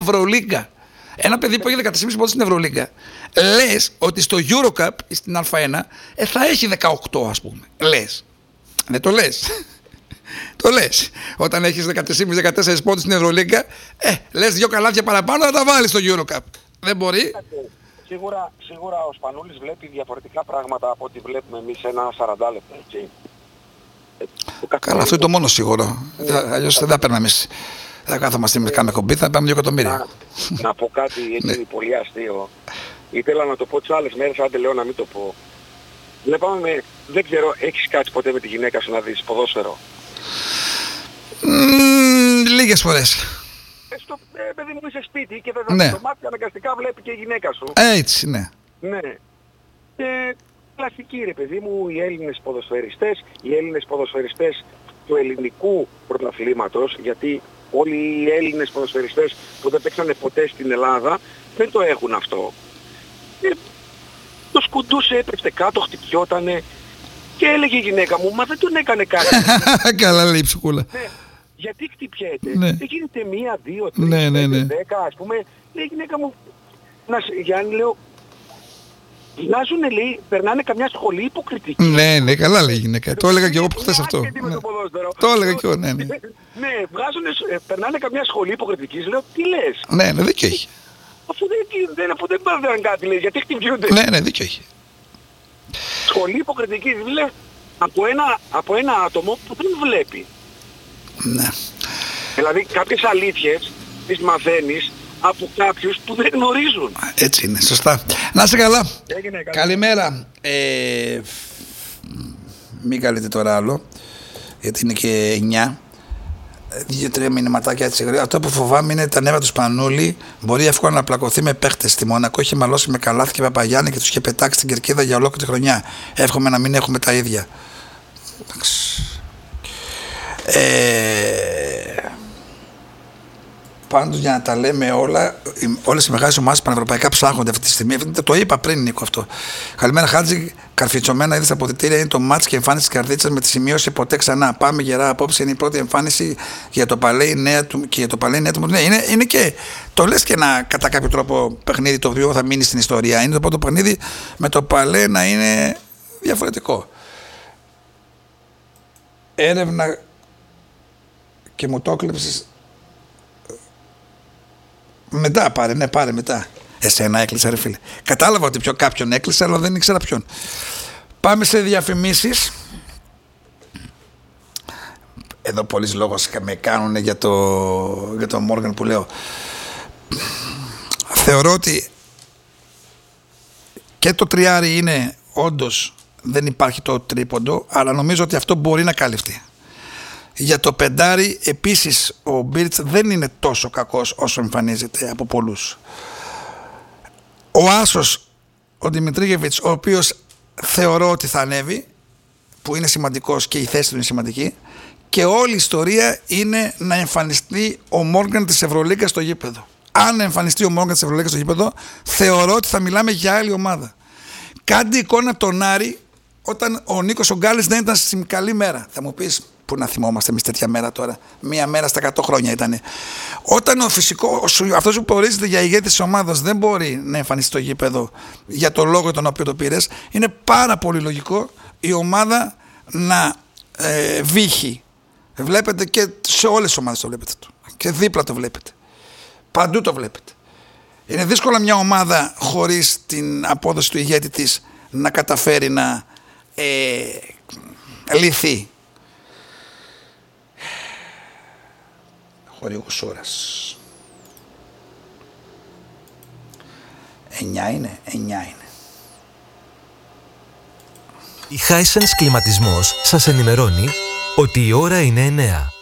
Ευρωλίγκα. Ένα παιδί που έχει 14,5 πόντους στην Ευρωλίγκα, λες ότι στο Eurocup στην Α1 θα έχει 18, ας πούμε. Λες. Δεν το λες. Το λες. Όταν έχεις 13,5-14 πόντους στην Ευρωλίγκα, λες 2 καλάθια παραπάνω να τα βάλεις στο Eurocup. Δεν μπορεί. Σίγουρα ο Σπανούλης βλέπει διαφορετικά πράγματα από ό,τι βλέπουμε εμείς ένα 40 λεπτό, έτσι. Καλά, αυτό είναι το μόνο σίγουρο. Αλλιώς δεν θα παίρνουμε εμείς. Θα κάθομαστε με κάνουμε κομπή, θα πάμε 2 εκατομμύρια. Να πω κάτι έτσι πολύ αστείο. Ήθελα να το πω τις άλλες μέρες, άντε λέω να μην το πω. Βλέπαμε, δεν ξέρω, έχεις κάτσει ποτέ με τη γυναίκα σου να δεις ποδόσφαιρο? Λίγες φορές. Παιδί μου, είσαι σπίτι και βέβαια το μάτι αναγκαστικά βλέπει και η γυναίκα σου. Έτσι, ναι. Ναι. Και κλασική ρε παιδί μου, οι Έλληνες ποδοσφαιριστές του ελληνικού πρωταθλήματος, γιατί όλοι οι Έλληνες ποδοσφαιριστές που δεν παίξανε ποτέ στην Ελλάδα δεν το έχουν αυτό. Το σκουντούσε, έπεφτε κάτω, χτυπιότανε και έλεγε η γυναίκα μου, μα δεν τον έκανε κάτι. Καλά λέει η ψυχούλα. Ναι. Γιατί χτυπιέται? Ναι. Δεν γίνεται 1, 2, 3, 5, 10, ας πούμε. Λέει η γυναίκα μου, Γιάννη, λέω, βγάζουνε, λέει, περνάνε καμιά σχολή υποκριτική. Ναι, καλά λέει η γυναίκα. Το έλεγα και εγώ προχθές αυτό. Το έλεγα και εγώ, ναι. Ναι, περνάνε καμιά σχολή υποκριτικής, λέω, τι λες? Ναι, δίκιο έχει. Αφού δεν πάρουν κάτι, λέει, γιατί χτυπιούνται? Ναι, δίκιο έχει. Σχολή υποκριτικής, δηλαδή, από ένα άτομο που δεν βλέπει. Ναι. Δηλαδή κάποιες αλήθειες τις μαθαίνεις από κάποιους που δεν γνωρίζουν. Έτσι είναι, σωστά. Να είσαι καλά. Καλημέρα. Μην καλείτε τώρα άλλο, γιατί είναι και 9. 2-3 μηνυματάκια έτσι γρήγορα. Αυτό που φοβάμαι είναι τα νεύρα του Σπανούλη. Μπορεί εύκολα να πλακωθεί με παίχτες. Στη Μονακό είχε μαλώσει με Καλάθι και Παπαγιάννη και τους είχε πετάξει στην κερκίδα για ολόκληρη χρονιά. Εύχομαι να μην έχουμε τα ίδια. Πάντως, για να τα λέμε όλα, όλες οι μεγάλες ομάδες πανευρωπαϊκά ψάχνονται αυτή τη στιγμή. Το είπα πριν, Νίκο, αυτό. Καλημέρα, Χάτζη. Καρφιτσωμένα είδες στα αποδυτήρια. Είναι το μάτς και εμφάνιση της Καρδίτσας με τη σημείωση ποτέ ξανά. Πάμε γερά. Απόψε είναι η πρώτη εμφάνιση για το Παλέι νέα του. Και για το Παλέι νέα του. Ναι, είναι και. Το λες και ένα κατά κάποιο τρόπο παιχνίδι το οποίο θα μείνει στην ιστορία. Είναι το πρώτο παιχνίδι με το Παλέι να είναι διαφορετικό. Έρευνα. Και μου το έκλεψες. Μετά πάρε μετά. Εσένα έκλεισα ρε φίλε. Κατάλαβα ότι κάποιον έκλεισα, αλλά δεν ήξερα ποιον. Πάμε σε διαφημίσεις. Εδώ πολλοί λόγος με κάνουν για το Μόργαν που λέω. Θεωρώ ότι και το τριάρι είναι όντως, δεν υπάρχει το τρίποντο, αλλά νομίζω ότι αυτό μπορεί να καλυφθεί. Για το πεντάρι επίσης ο Μπίρτς δεν είναι τόσο κακός όσο εμφανίζεται από πολλούς. Ο άσος ο Δημητρίγεβιτς, ο οποίος θεωρώ ότι θα ανέβει, που είναι σημαντικός και η θέση του είναι σημαντική, και όλη η ιστορία είναι να εμφανιστεί ο Μόργαν της Ευρωλίγκας στο γήπεδο. Αν εμφανιστεί ο Μόργαν της Ευρωλίγκας στο γήπεδο, θεωρώ ότι θα μιλάμε για άλλη ομάδα. Κάντε εικόνα τον Άρη όταν ο Νίκος ο Γκάλης δεν ήταν στην καλή μέρα. Θα μου πεις, πού να θυμόμαστε εμείς τέτοια μέρα τώρα? Μία μέρα στα 100 χρόνια ήταν. Όταν αυτός που ορίζεται για ηγέτη της ομάδας δεν μπορεί να εμφανιστεί στο γήπεδο για το λόγο τον οποίο το πήρες, είναι πάρα πολύ λογικό η ομάδα να βύχει. Βλέπετε και σε όλες τις ομάδες το βλέπετε. Και δίπλα το βλέπετε. Παντού το βλέπετε. Είναι δύσκολο μια ομάδα χωρίς την απόδοση του ηγέτη της να καταφέρει να λυθεί. Χορηγός ώρας. 9 είναι. Η Hisense κλιματισμός σας ενημερώνει ότι η ώρα είναι 9.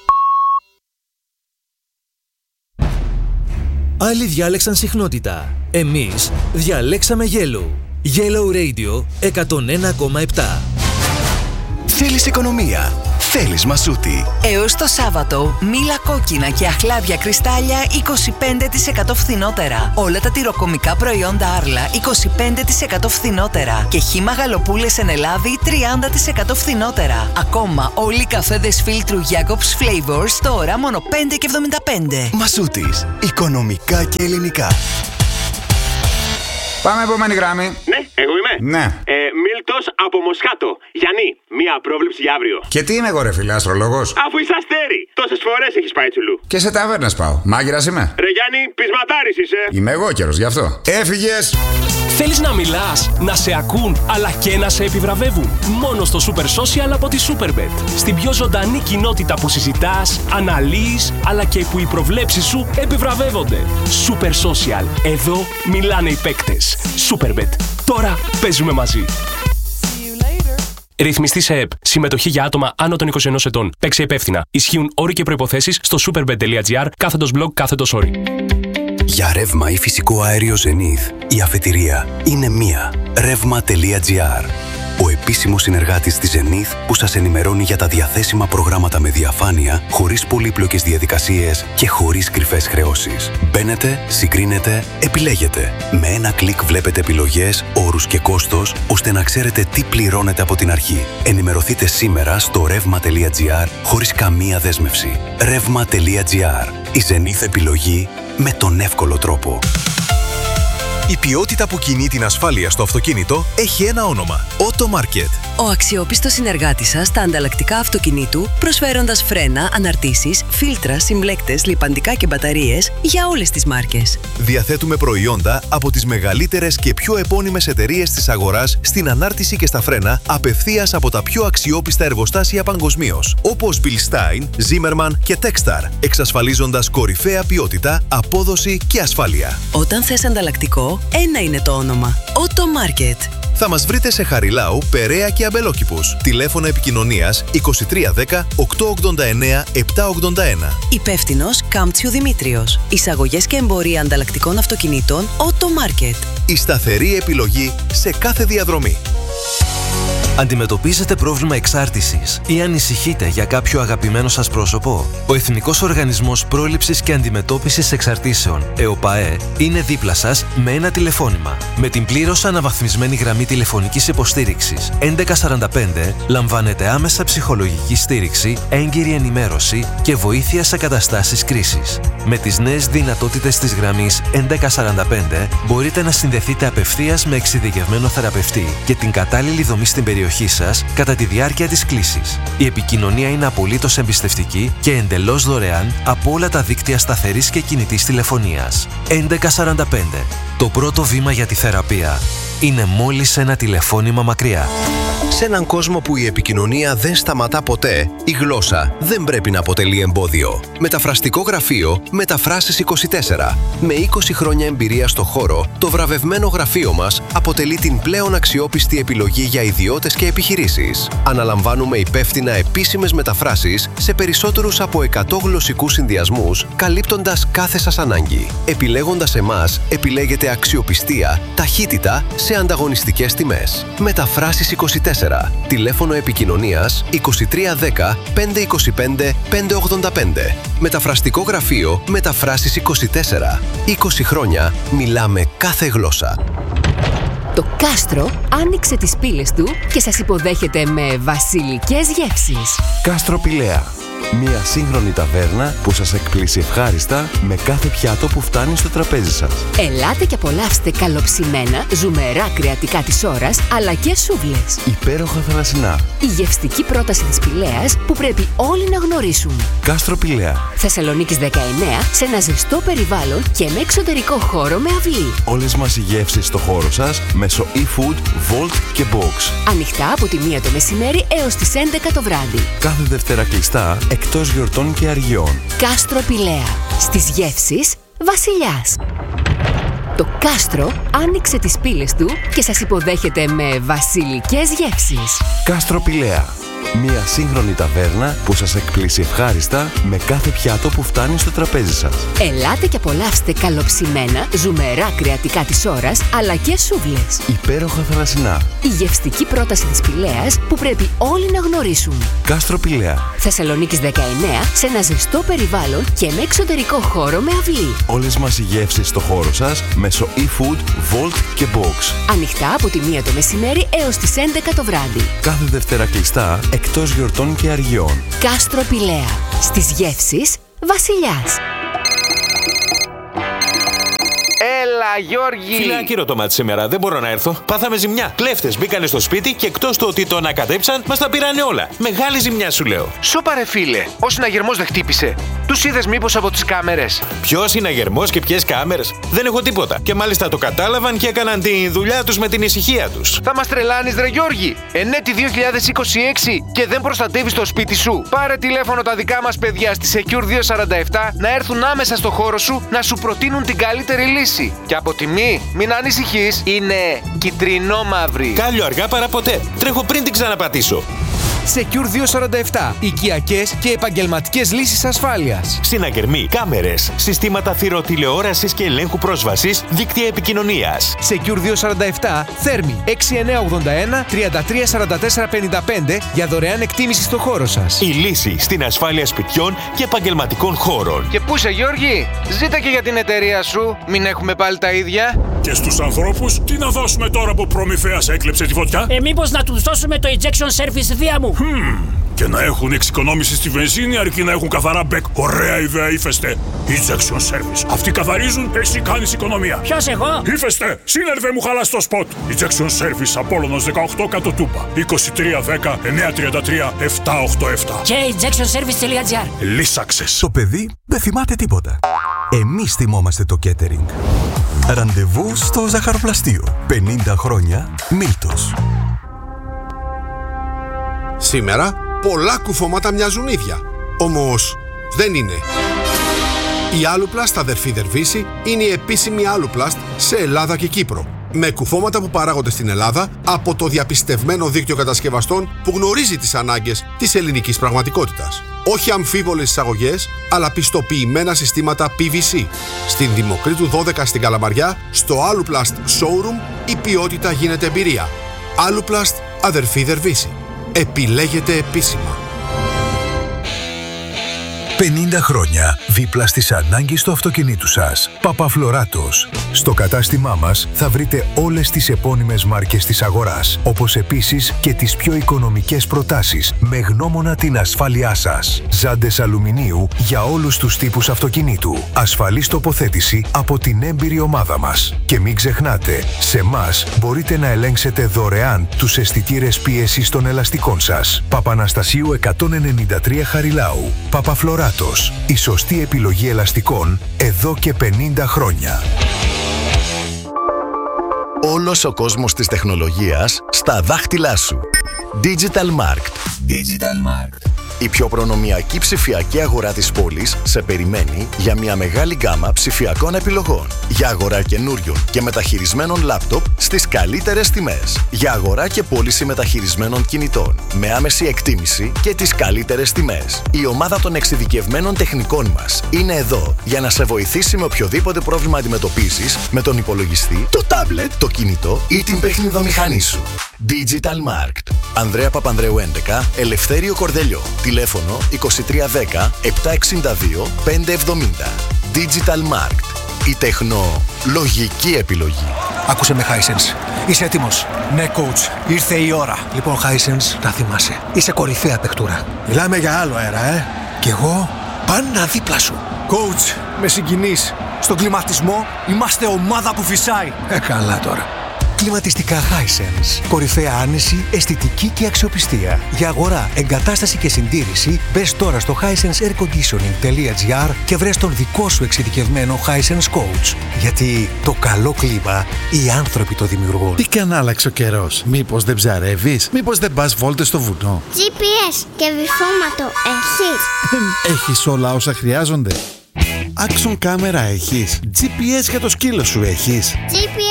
Άλλοι διάλεξαν συχνότητα. Εμείς διαλέξαμε Yellow. Yellow Radio 101,7. Θέλεις οικονομία? θέλεις Μασούτη. Έως το Σάββατο, μήλα κόκκινα και αχλάδια κρυστάλλια 25% φθηνότερα. Όλα τα τυροκομικά προϊόντα Άρλα 25% φθηνότερα. Και χύμα γαλοπούλες εν Ελλάδη 30% φθηνότερα. Ακόμα όλοι οι καφέδες φίλτρου Jacobs Flavors τώρα μόνο 5,75. Μασούτης. Οικονομικά και ελληνικά. Πάμε επόμενη γράμμη. Ναι, εγώ είμαι. Ναι. Μίλτος από Μοσχάτο. Γιάννη, μία πρόβλεψη για αύριο. Και τι είμαι εγώ, ρε φίλε, αστρολόγος? Αφού είσαι αστέρι, τόσες φορές έχεις πάει τσουλού. Και σε ταβέρνες πάω. Μάγειρας είμαι. Ρε Γιάννη, πεισματάρης είσαι. Είμαι εγώ καιρός γι' αυτό. Έφυγες. Θέλεις να μιλάς, να σε ακούν, αλλά και να σε επιβραβεύουν? Μόνο στο Super Social από τη Superbet. Στην πιο ζωντανή κοινότητα που συζητάς, αναλύεις, αλλά και που οι προβλέψεις σου επιβραβεύονται. Super Social. Εδώ μιλάνε οι παίκτες. Superbet. Τώρα παίζουμε μαζί. Ρυθμιστή σε ΕΠ. Συμμετοχή για άτομα άνω των 21 ετών. Παίξε υπεύθυνα. Ισχύουν όροι και προϋποθέσεις στο superbet.gr/blog/όροι. Για ρεύμα ή φυσικό αέριο Zenith, η αφετηρία είναι μία. Ρεύμα.gr. Ο επίσημος συνεργάτης της Zenith που σας ενημερώνει για τα διαθέσιμα προγράμματα με διαφάνεια, χωρίς πολύπλοκες διαδικασίες και χωρίς κρυφές χρεώσεις. Μπαίνετε, συγκρίνετε, επιλέγετε. Με ένα κλικ βλέπετε επιλογές, όρους και κόστος, ώστε να ξέρετε τι πληρώνετε από την αρχή. Ενημερωθείτε σήμερα στο ρεύμα.gr χωρίς καμία δέσμευση. Ρεύμα.gr. Η Zenith επιλογή με τον εύκολο τρόπο. Η ποιότητα που κινεί την ασφάλεια στο αυτοκίνητο έχει ένα όνομα. Automarket. Ο αξιόπιστος συνεργάτης σας στα ανταλλακτικά αυτοκινήτου, προσφέροντας φρένα, αναρτήσεις, φίλτρα, συμπλέκτες, λιπαντικά και μπαταρίες για όλες τις μάρκες. Διαθέτουμε προϊόντα από τις μεγαλύτερες και πιο επώνυμες εταιρείες της αγοράς στην ανάρτηση και στα φρένα, απευθείας από τα πιο αξιόπιστα εργοστάσια παγκοσμίως, όπως Bilstein, Zimmermann και Techstar, εξασφαλίζοντας κορυφαία ποιότητα, απόδοση και ασφάλεια. Όταν θες ανταλλακτικό, ένα είναι το όνομα. Automarket. Θα μας βρείτε σε Χαριλάου, Περαία και Αμπελόκηπους. Τηλέφωνο επικοινωνίας 2310 889 781. Υπεύθυνος Κάμπτσιου Δημήτριος. Εισαγωγές και εμπορία ανταλλακτικών αυτοκινήτων Automarket. Η σταθερή επιλογή σε κάθε διαδρομή. Αντιμετωπίζετε πρόβλημα εξάρτησης ή ανησυχείτε για κάποιο αγαπημένο σας πρόσωπο? Ο Εθνικός Οργανισμός Πρόληψης και Αντιμετώπισης Εξαρτήσεων, ΕΟΠΑΕ, είναι δίπλα σας με ένα τηλεφώνημα. Με την πλήρως αναβαθμισμένη γραμμή τηλεφωνικής υποστήριξης 1145 λαμβάνετε άμεσα ψυχολογική στήριξη, έγκυρη ενημέρωση και βοήθεια σε καταστάσεις κρίσης. Με τις νέες δυνατότητες της γραμμής 1145 μπορείτε να συνδεθείτε απευθείας με εξειδικευμένο θεραπευτή και την κατάλληλη δομή στην περιοχή σας κατά τη διάρκεια της κλήσης. Η επικοινωνία είναι απολύτως εμπιστευτική και εντελώς δωρεάν από όλα τα δίκτυα σταθερής και κινητής τηλεφωνίας. 1145. Το πρώτο βήμα για τη θεραπεία είναι μόλις ένα τηλεφώνημα μακριά. Σε έναν κόσμο που η επικοινωνία δεν σταματά ποτέ, η γλώσσα δεν πρέπει να αποτελεί εμπόδιο. Μεταφραστικό γραφείο Μεταφράσεις 24. Με 20 χρόνια εμπειρία στο χώρο, το βραβευμένο γραφείο μας αποτελεί την πλέον αξιόπιστη επιλογή για ιδιώτες και επιχειρήσεις. Αναλαμβάνουμε υπεύθυνα επίσημες μεταφράσεις σε περισσότερους από 100 γλωσσικούς συνδυασμούς, καλύπτοντας κάθε σας ανάγκη. Επιλέγοντας εμάς, επιλέγετε αξιοπιστία, ταχύτητα σε ανταγωνιστικές τιμές. Μεταφράσεις 24. Τηλέφωνο επικοινωνίας 2310 525 585. Μεταφραστικό γραφείο Μεταφράσεις 24. 20 χρόνια μιλάμε κάθε γλώσσα. Το κάστρο άνοιξε τις πύλες του και σας υποδέχεται με βασιλικές γεύσεις. Κάστρο Πηλαία. Μια σύγχρονη ταβέρνα που σας εκπλήσει ευχάριστα με κάθε πιάτο που φτάνει στο τραπέζι σας. Ελάτε και απολαύστε καλοψημένα, ζουμερά κρεατικά της ώρας, αλλά και σούβλες. Υπέροχα θαλασσινά. Η γευστική πρόταση της Πηλαίας που πρέπει όλοι να γνωρίσουν. Κάστρο Πηλαία. Θεσσαλονίκης 19, σε ένα ζεστό περιβάλλον και με εξωτερικό χώρο με αυλή. Όλες μας οι γεύσεις στο χώρο σας μέσω e-food, Volt και Box. Ανοιχτά από τη 1 το μεσημέρι έως τις 11 το βράδυ. Κάθε Δευτέρα κλειστά, εκτός γιορτών και αργιών. Κάστρο Πηλαία. Στις γεύσεις βασιλιάς. Το κάστρο άνοιξε τις πύλες του και σας υποδέχεται με βασιλικές γεύσεις. Κάστρο Πηλαία. Μια σύγχρονη ταβέρνα που σας εκπλήσει ευχάριστα με κάθε πιάτο που φτάνει στο τραπέζι σας. Ελάτε και απολαύστε καλοψημένα, ζουμερά κρεατικά της ώρας, αλλά και σούβλες. Υπέροχα θαλασσινά. Η γευστική πρόταση της Πηλαίας που πρέπει όλοι να γνωρίσουν. Κάστρο Πηλαία. Θεσσαλονίκης 19, σε ένα ζεστό περιβάλλον και με εξωτερικό χώρο με αυλή. Όλες μας οι γεύσεις στο χώρο σας μέσω e-food, Volt και Box. Ανοιχτά από τη 1 το μεσημέρι έως τις 11 το βράδυ. Κάθε Δευτέρα κλειστά, εκτός γιορτών και αργιών. Κάστρο Πηλαία. Στις γεύσεις Βασιλιάς. Έλα, Γιώργη! Φιλάκυρο το μάτι σήμερα, δεν μπορώ να έρθω. Πάθαμε ζημιά. Κλέφτες μπήκανε στο σπίτι και εκτός του ότι το ανακατέψαν, μας τα πήρανε όλα. Μεγάλη ζημιά σου λέω. Σώπα ρε φίλε, ο συναγερμός δεν χτύπησε. Τους είδες μήπως από τις κάμερες? Ποιος συναγερμός και ποιες κάμερες? Δεν έχω τίποτα. Και μάλιστα το κατάλαβαν και έκαναν τη δουλειά τους με την ησυχία τους. Θα μας τρελάνεις ρε Γιώργη! Ενέτη 2026 και δεν προστατεύεις το σπίτι σου. Πάρε τηλέφωνο τα δικά μας παιδιά στη Secure 247 να έρθουν άμεσα στο χώρο σου να σου προτείνουν την καλύτερη λύση. Και από τιμή, μην ανησυχείς, είναι κυτρινό-μαύρη. Κάλιο αργά παρά ποτέ. Τρέχω πριν την ξαναπατήσω. Secure 247. Οικιακές και επαγγελματικές λύσεις ασφάλειας. Συναγερμοί, κάμερες, συστήματα θηροτηλεόρασης και ελέγχου πρόσβασης, δίκτυα επικοινωνίας. Secure 247, Θέρμη 6981 334455 για δωρεάν εκτίμηση στο χώρο σας. Η λύση στην ασφάλεια σπιτιών και επαγγελματικών χώρων. Και πού είσαι Γιώργη, ζήτα και για την εταιρεία σου, μην έχουμε πάλι τα ίδια. Και στους ανθρώπους, τι να δώσουμε τώρα που Προμηθέας έκλεψε τη φωτιά? Μήπως να τους δώσουμε το ejection service δία μου. Και να έχουν εξοικονόμηση στη βενζίνη αρκεί να έχουν καθαρά μπεκ. Ωραία ιδέα, Ύφεστε. Ejection service. Αυτοί καθαρίζουν, εσύ κάνεις οικονομία. Ποιος εγώ? Ύφεστε, σύνερβε μου χαλάς το σποτ. Ejection service, Απόλλωνος 18 κάτω Τούπα. 2310 933 787. Και ejectionservice.gr. Λύσαξες. Το παιδί δεν θυμάται τίποτα. Εμείς θυμόμαστε το catering. Ραντεβού στο ζαχαροπλαστείο. 50 χρόνια Μίλτος. Σήμερα πολλά κουφώματα μοιάζουν ίδια. Όμως δεν είναι. Η Aluplast αδερφή Δερβίση είναι η επίσημη Aluplast σε Ελλάδα και Κύπρο. Με κουφώματα που παράγονται στην Ελλάδα από το διαπιστευμένο δίκτυο κατασκευαστών που γνωρίζει τις ανάγκες της ελληνικής πραγματικότητας. Όχι αμφίβολες εισαγωγές, αλλά πιστοποιημένα συστήματα PVC. Στην Δημοκρίτου 12 στην Καλαμαριά, στο Aluplast Showroom, η ποιότητα γίνεται εμπειρία. Aluplast αδερφή Δερβίση. Επιλέγετε επίσημα. 50 χρόνια δίπλα στις ανάγκες του αυτοκινήτου σας. Παπαφλωράτος. Στο κατάστημά μας θα βρείτε όλες τις επώνυμες μάρκες της αγοράς, όπως επίσης και τις πιο οικονομικές προτάσεις, με γνώμονα την ασφάλειά σας. Ζάντες αλουμινίου για όλους τους τύπους αυτοκινήτου. Ασφαλής τοποθέτηση από την έμπειρη ομάδα μας. Και μην ξεχνάτε, σε μας μπορείτε να ελέγξετε δωρεάν τους αισθητήρες πίεσης των ελαστικών σας. Παπαναστασίου 193 Χαριλάου. Παπαφλωράτος. Η σωστή επιλογή ελαστικών εδώ και 50 χρόνια. Όλος ο κόσμος της τεχνολογίας στα δάχτυλά σου. Digital Markt. Digital Markt. Η πιο προνομιακή ψηφιακή αγορά της πόλης σε περιμένει για μια μεγάλη γκάμα ψηφιακών επιλογών. Για αγορά καινούριων και μεταχειρισμένων λάπτοπ στις καλύτερες τιμές. Για αγορά και πώληση μεταχειρισμένων κινητών με άμεση εκτίμηση και τις καλύτερες τιμές. Η ομάδα των εξειδικευμένων τεχνικών μας είναι εδώ για να σε βοηθήσει με οποιοδήποτε πρόβλημα αντιμετωπίζεις με τον υπολογιστή, το τάμπλετ, το κινητό ή την παιχνιδομηχανή σου. Digital Markt. Ανδρέα Παπανδρέου 11, Ελευθέριο Κορδελιό. Τηλέφωνο 2310 762 570. Digital Markt. Η τεχνολογική επιλογή. Άκουσε με, Hisense. Είσαι έτοιμος? Ναι, coach. Ήρθε η ώρα. Λοιπόν, Hisense, τα θυμάσαι. Είσαι κορυφαία παιχτούρα. Μιλάμε για άλλο αέρα, Κι εγώ πάντα δίπλα σου. Coach, με συγκινείς. Στον κλιματισμό είμαστε ομάδα που φυσάει. Καλά τώρα. Κλιματιστικά Hisense. Κορυφαία άνεση, αισθητική και αξιοπιστία. Για αγορά, εγκατάσταση και συντήρηση, μπες τώρα στο hisenseairconditioning.gr και βρες τον δικό σου εξειδικευμένο Hisense Coach. Γιατί το καλό κλίμα, οι άνθρωποι το δημιουργούν. Τι και αν άλλαξε ο καιρός? Μήπως δεν ψαρεύεις? Μήπως δεν πας βόλτες στο βουνό? GPS και βυθόματο έχεις? Έχεις όλα όσα χρειάζονται? Action κάμερα έχεις? GPS για το σκύλο σου έχεις? GPS,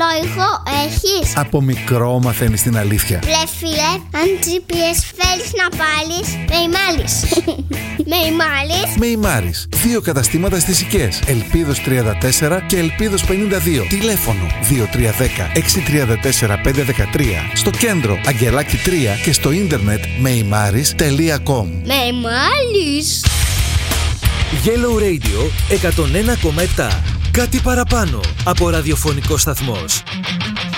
Πλοηγό έχεις? Από μικρό μαθαίνεις την αλήθεια. Ρε φίλε, αν GPS θέλεις να πάρεις, με ημάλεις. Με ημάλεις. Με ημάρης. 2 καταστήματα στις Οικές. Ελπίδος 34 και Ελπίδος 52. Τηλέφωνο 2310 634 513. Στο κέντρο Αγγελάκη 3 και στο ίντερνετ meimaris.com. Με ημάλεις. Yellow Radio 101,7. Κάτι παραπάνω από ραδιοφωνικό σταθμός.